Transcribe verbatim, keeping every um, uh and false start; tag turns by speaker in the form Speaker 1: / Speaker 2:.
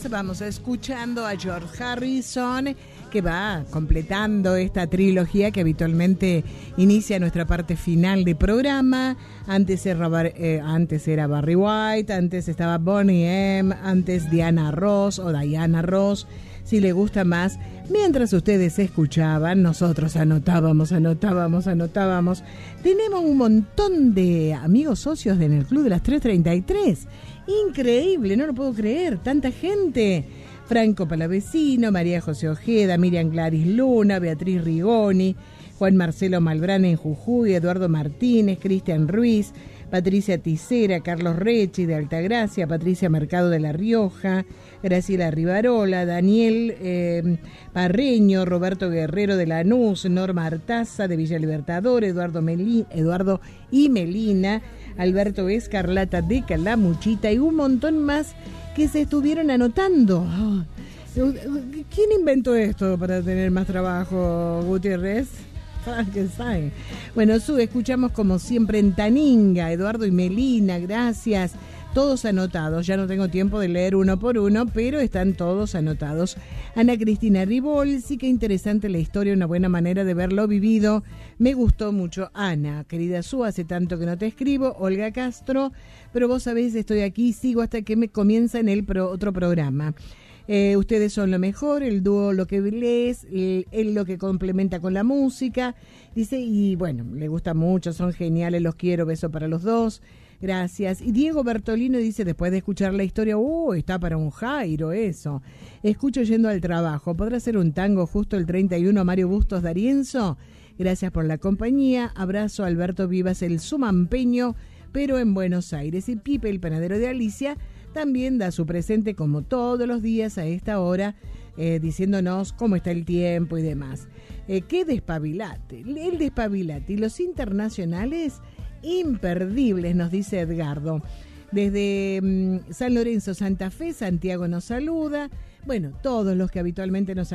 Speaker 1: más vamos escuchando a George Harrison, que va completando esta trilogía que habitualmente inicia nuestra parte final de programa. Antes era, eh, antes era Barry White, antes estaba Boney M, antes Diana Ross o Diana Ross, si le gusta más. Mientras ustedes escuchaban, nosotros anotábamos, anotábamos, anotábamos. Tenemos un montón de amigos socios en el Club de las tres treinta y tres. Increíble, no lo puedo creer, tanta gente. Franco Palavecino, María José Ojeda, Miriam Gladys Luna, Beatriz Rigoni, Juan Marcelo Malbrán en Jujuy, Eduardo Martínez, Cristian Ruiz, Patricia Ticera, Carlos Rechi de Altagracia, Patricia Mercado de La Rioja, Graciela Rivarola, Daniel eh, Parreño, Roberto Guerrero de Lanús, Norma Artaza de Villa Libertador, Eduardo, Meli, Eduardo y Melina, Alberto Escarlata de Calamuchita y un montón más que se estuvieron anotando. Oh, ¿quién inventó esto para tener más trabajo, Gutiérrez? Frankenstein. Bueno, Su, escuchamos como siempre en Taninga, Eduardo y Melina, gracias. Todos anotados, ya no tengo tiempo de leer uno por uno, pero están todos anotados. Ana Cristina Ribol, sí que interesante la historia, una buena manera de verlo vivido. Me gustó mucho. Ana, querida Su, hace tanto que no te escribo. Olga Castro, pero vos sabés, estoy aquí, sigo hasta que me comienza en el pro, otro programa. Eh, ustedes son lo mejor, el dúo lo que lees, él, él lo que complementa con la música, dice, y bueno, le gusta mucho, son geniales, los quiero, beso para los dos, gracias. Y Diego Bertolino dice, después de escuchar la historia, uh, está para un Jairo eso, escucho yendo al trabajo, ¿podrá ser un tango justo el treinta y uno Mario Bustos D'Arienzo? Gracias por la compañía, abrazo a Alberto Vivas, el sumampeño, pero en Buenos Aires, y Pipe, el panadero de Alicia, también da su presente como todos los días a esta hora, eh, diciéndonos cómo está el tiempo y demás. Eh, ¡Qué despabilate! El despabilate y los internacionales imperdibles, nos dice Edgardo. Desde mmm, San Lorenzo, Santa Fe, Santiago nos saluda. Bueno, todos los que habitualmente nos